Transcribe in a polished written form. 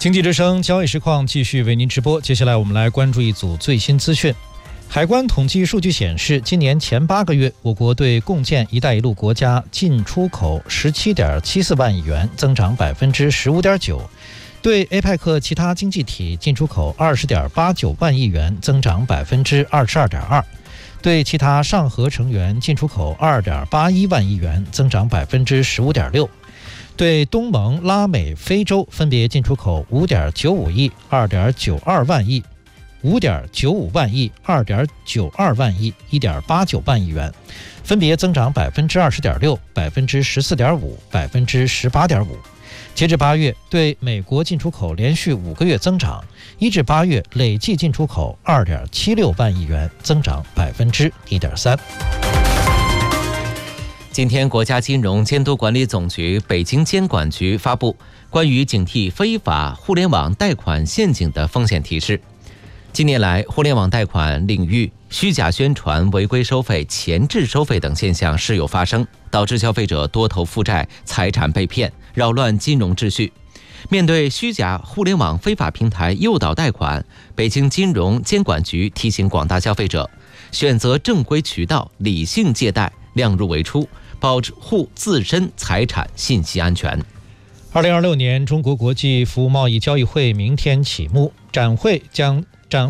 经济之声交易实况继续为您直播。接下来我们来关注一组最新资讯。海关统计数据显示，今年前8个月，我国对共建“一带一路”国家进出口17.74万亿元，增长15.9%；对 APEC 其他经济体进出口20.89万亿元，增长22.2%；对其他上合成员进出口2.81万亿元，增长15.6%；对东盟、拉美、非洲分别进出口5.95亿、2.92万亿、5.95万亿、2.92万亿、1.89万亿元，分别增长20.6%、14.5%、18.5%。截至8月，对美国进出口连续5个月增长，1至8月累计进出口2.76万亿元，增长1.3%。 今天，国家金融监督管理总局北京监管局发布关于警惕非法互联网贷款陷阱的风险提示。近年来，互联网贷款领域虚假宣传、违规收费、前置收费等现象时有发生，导致消费者多头负债、财产被骗，扰乱金融秩序。面对虚假互联网非法平台诱导贷款，北京金融监管局提醒广大消费者，选择正规渠道，理性借贷，量入为出，保护自身财产信息安全。 2026年中国国际服务贸易交易会明天启幕，展会将